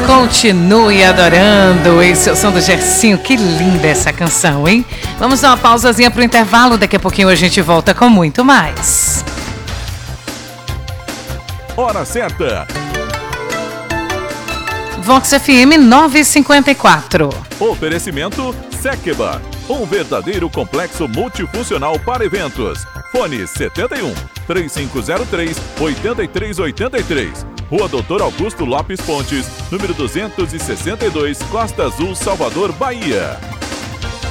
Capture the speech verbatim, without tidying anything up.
Continue adorando. Esse é o som do Gersinho. Que linda essa canção, hein? Vamos dar uma pausazinha pro intervalo. Daqui a pouquinho a gente volta com muito mais. Hora certa. Vox F M nove e cinquenta e quatro. Oferecimento Sekeba, um verdadeiro complexo multifuncional para eventos. Fone setenta e um, três cinco zero três, oito três oito três. Rua Doutor Augusto Lopes Pontes, número duzentos e sessenta e dois, Costa Azul, Salvador, Bahia.